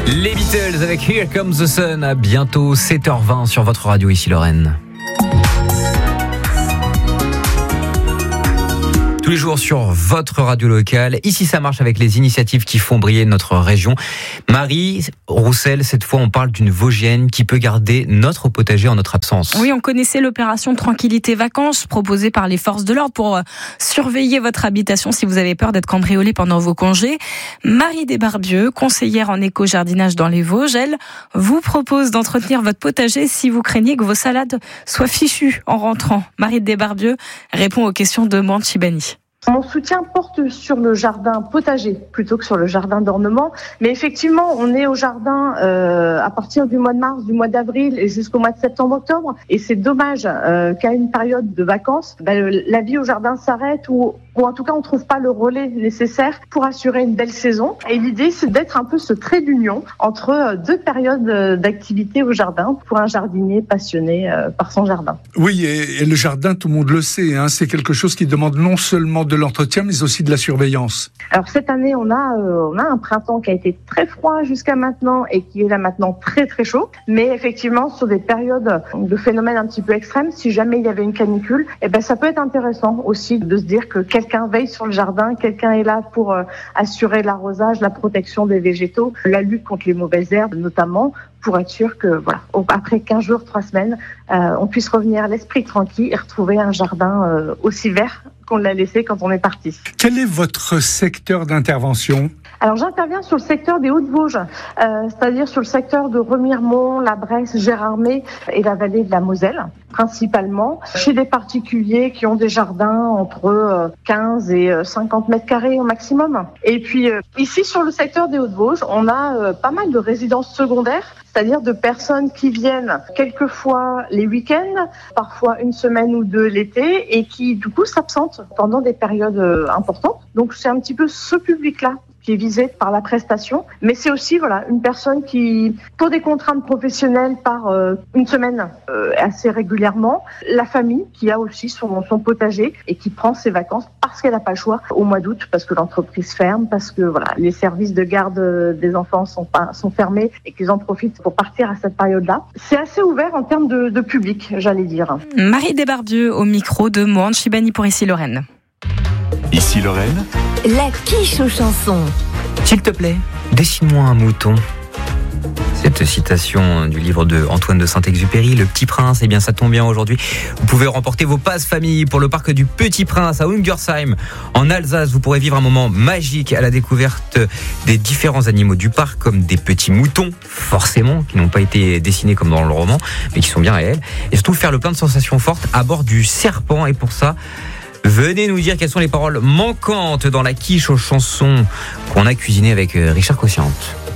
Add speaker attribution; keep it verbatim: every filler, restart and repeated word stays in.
Speaker 1: Les Beatles avec Here Comes the Sun, à bientôt sept heures vingt sur votre radio, ici Lorraine. Tous les jours sur votre radio locale. Ici, ça marche avec les initiatives qui font briller notre région. Marie Roussel, cette fois, on parle d'une Vosgienne qui peut garder notre potager en notre absence.
Speaker 2: Oui, on connaissait l'opération Tranquillité Vacances proposée par les forces de l'ordre pour surveiller votre habitation si vous avez peur d'être cambriolé pendant vos congés. Marie Desbarbieux, conseillère en éco-jardinage dans les Vosges, elle vous propose d'entretenir votre potager si vous craignez que vos salades soient fichues en rentrant. Marie Desbarbieux répond aux questions de Mohan Chibani.
Speaker 3: Mon soutien porte sur le jardin potager plutôt que sur le jardin d'ornement. Mais effectivement, on est au jardin euh, à partir du mois de mars, du mois d'avril et jusqu'au mois de septembre-octobre. Et c'est dommage euh, qu'à une période de vacances, bah, la vie au jardin s'arrête ou, ou en tout cas on ne trouve pas le relais nécessaire pour assurer une belle saison. Et l'idée, c'est d'être un peu ce trait d'union entre deux périodes d'activité au jardin pour un jardinier passionné euh, par son jardin.
Speaker 4: Oui, et, et le jardin, tout le monde le sait, hein, c'est quelque chose qui demande non seulement de l'entretien, mais aussi de la surveillance.
Speaker 3: Alors cette année, on a, euh, on a un printemps qui a été très froid jusqu'à maintenant et qui est là maintenant très très chaud. Mais effectivement, sur des périodes de phénomènes un petit peu extrêmes, si jamais il y avait une canicule, eh ben ça peut être intéressant aussi de se dire que quelqu'un veille sur le jardin, quelqu'un est là pour euh, assurer l'arrosage, la protection des végétaux, la lutte contre les mauvaises herbes notamment, pour être sûr que voilà, après quinze jours, trois semaines, euh, on puisse revenir l'esprit tranquille et retrouver un jardin euh, aussi vert qu'on l'a laissé quand on est parti.
Speaker 4: Quel est votre secteur d'intervention ?
Speaker 3: Alors j'interviens sur le secteur des Hauts-de-Vosges, euh, c'est-à-dire sur le secteur de Remiremont, la Bresse, Gérardmer et la vallée de la Moselle, principalement, chez des particuliers qui ont des jardins entre quinze et cinquante mètres carrés au maximum. Et puis euh, ici sur le secteur des Hauts-de-Vosges, on a euh, pas mal de résidences secondaires, c'est-à-dire de personnes qui viennent quelquefois les week-ends, parfois une semaine ou deux l'été, et qui du coup s'absentent pendant des périodes euh, importantes. Donc c'est un petit peu ce public-là qui est visé par la prestation, mais c'est aussi voilà une personne qui, pour des contraintes professionnelles, part euh, une semaine euh, assez régulièrement, la famille qui a aussi son, son potager et qui prend ses vacances parce qu'elle n'a pas le choix au mois d'août, parce que l'entreprise ferme, parce que voilà les services de garde des enfants sont pas sont fermés et qu'ils en profitent pour partir à cette période-là. C'est assez ouvert en termes de, de public, j'allais dire.
Speaker 2: Marie Desbarbieux au micro de Mohan Chibani pour Ici Lorraine.
Speaker 5: Ici Lorraine,
Speaker 6: la quiche aux chansons.
Speaker 1: S'il te plaît, dessine-moi un mouton. Cette citation du livre de Antoine de Saint-Exupéry, Le Petit Prince, eh bien ça tombe bien aujourd'hui. Vous pouvez remporter vos passes famille pour le parc du Petit Prince à Ungersheim, en Alsace. Vous pourrez vivre un moment magique à la découverte des différents animaux du parc, comme des petits moutons, forcément, qui n'ont pas été dessinés comme dans le roman, mais qui sont bien réels. Et surtout faire le plein de sensations fortes à bord du serpent. Et pour ça, venez nous dire quelles sont les paroles manquantes dans la quiche aux chansons qu'on a cuisinées avec Richard Cossiante.